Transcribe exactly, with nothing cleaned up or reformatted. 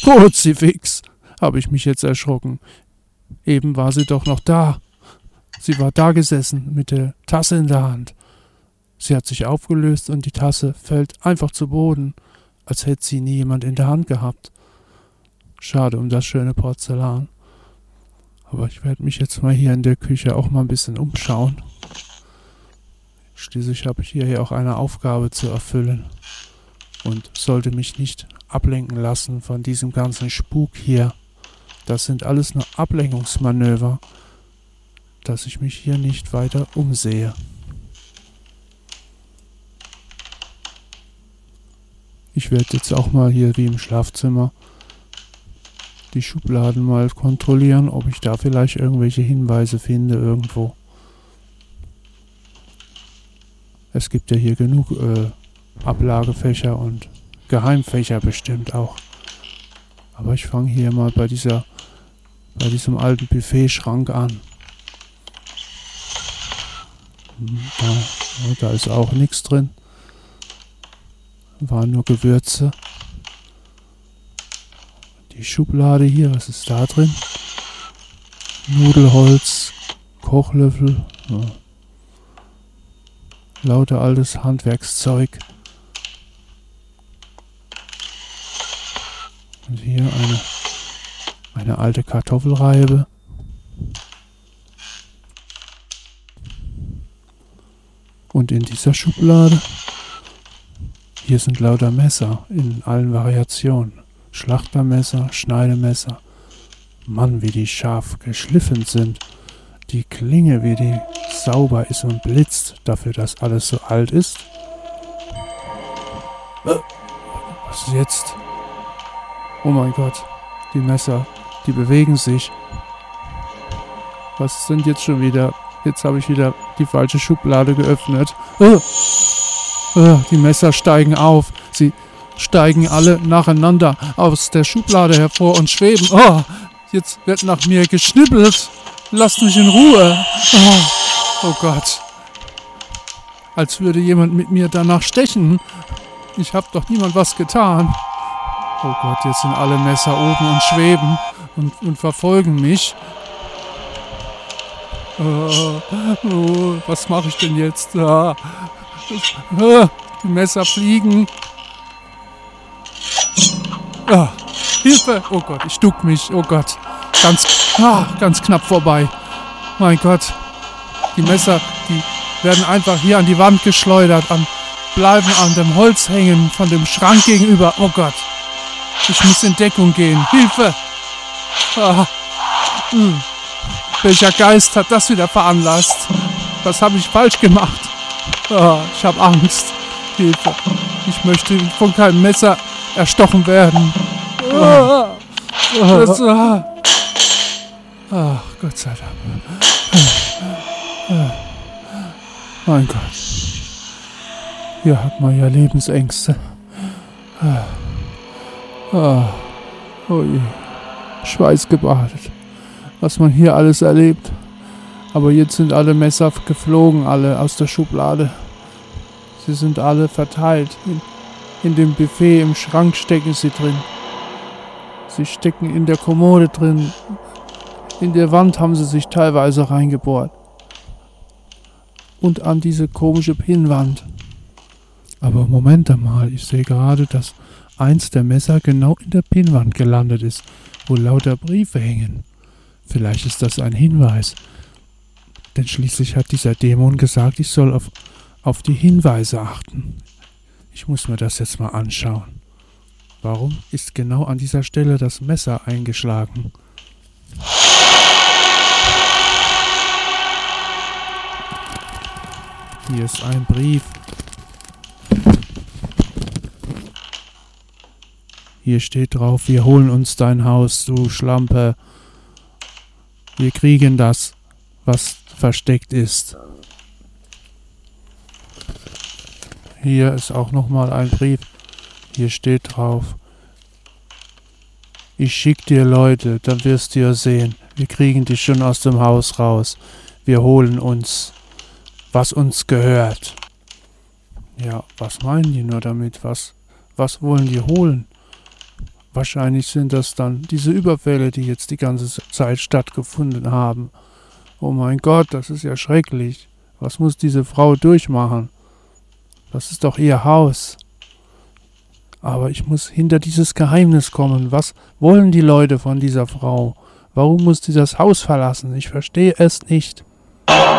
Kruzifix, habe ich mich jetzt erschrocken. Eben war sie doch noch da. Sie war da gesessen mit der Tasse in der Hand. Sie hat sich aufgelöst und die Tasse fällt einfach zu Boden, als hätte sie nie jemand in der Hand gehabt. Schade um das schöne Porzellan. Aber ich werde mich jetzt mal hier in der Küche auch mal ein bisschen umschauen. Schließlich habe ich hier ja auch eine Aufgabe zu erfüllen und sollte mich nicht ablenken lassen von diesem ganzen Spuk hier. Das sind alles nur Ablenkungsmanöver, dass ich mich hier nicht weiter umsehe. Ich werde jetzt auch mal hier wie im Schlafzimmer die Schubladen mal kontrollieren, ob ich da vielleicht irgendwelche Hinweise finde irgendwo. Es gibt ja hier genug äh, Ablagefächer und Geheimfächer bestimmt auch. Aber ich fange hier mal bei dieser, bei diesem alten Buffetschrank an. Da, ja, da ist auch nichts drin. Waren nur Gewürze. Die Schublade hier, was ist da drin? Nudelholz, Kochlöffel, ja. Lauter altes Handwerkszeug. Und hier eine, eine alte Kartoffelreibe. Und in dieser Schublade, hier sind lauter Messer in allen Variationen. Schlachtermesser, Schneidemesser. Mann, wie die scharf geschliffen sind. Die Klinge, wie die sauber ist und blitzt, dafür, dass alles so alt ist. Was ist jetzt? Oh mein Gott, die Messer, die bewegen sich. Was sind jetzt schon wieder? Jetzt habe ich wieder die falsche Schublade geöffnet. Oh, oh, die Messer steigen auf. Sie steigen alle nacheinander aus der Schublade hervor und schweben. Oh, jetzt wird nach mir geschnippelt. Lasst mich in Ruhe. Oh, oh Gott. Als würde jemand mit mir danach stechen. Ich hab doch niemand was getan. Oh Gott, jetzt sind alle Messer oben und schweben und, und verfolgen mich. Oh, oh, was mache ich denn jetzt? Ah, ah, die Messer fliegen. Ah, Hilfe! Oh Gott, ich duck mich. Oh Gott. Ganz, ah, ganz knapp vorbei. Mein Gott. Die Messer, die werden einfach hier an die Wand geschleudert, an, bleiben an dem Holz hängen von dem Schrank gegenüber. Oh Gott. Ich muss in Deckung gehen. Hilfe! Ah, hm. Welcher Geist hat das wieder veranlasst? Was habe ich falsch gemacht? Ah, ich habe Angst. Hilfe. Ich möchte von keinem Messer erstochen werden. Ah. Das, ah. Ach, Gott sei Dank. Mein Gott. Hier hat man ja Lebensängste. Ah. Oh je. Schweißgebadet. Was man hier alles erlebt. Aber jetzt sind alle Messer geflogen, alle aus der Schublade. Sie sind alle verteilt. In, in dem Buffet, im Schrank stecken sie drin. Sie stecken in der Kommode drin. In der Wand haben sie sich teilweise reingebohrt. Und an diese komische Pinnwand. Aber Moment einmal, ich sehe gerade, dass eins der Messer genau in der Pinnwand gelandet ist, wo lauter Briefe hängen. Vielleicht ist das ein Hinweis. Denn schließlich hat dieser Dämon gesagt, ich soll auf, auf die Hinweise achten. Ich muss mir das jetzt mal anschauen. Warum ist genau an dieser Stelle das Messer eingeschlagen? Hier ist ein Brief. Hier steht drauf, wir holen uns dein Haus, du Schlampe. Wir kriegen das, was versteckt ist. Hier ist auch nochmal ein Brief. Hier steht drauf, ich schick dir Leute, dann wirst du ja sehen. Wir kriegen dich schon aus dem Haus raus. Wir holen uns, was uns gehört. Ja, was meinen die nur damit? Was, was wollen die holen? Wahrscheinlich sind das dann diese Überfälle, die jetzt die ganze Zeit stattgefunden haben. Oh mein Gott, das ist ja schrecklich. Was muss diese Frau durchmachen? Das ist doch ihr Haus. Aber ich muss hinter dieses Geheimnis kommen. Was wollen die Leute von dieser Frau? Warum muss sie das Haus verlassen? Ich verstehe es nicht.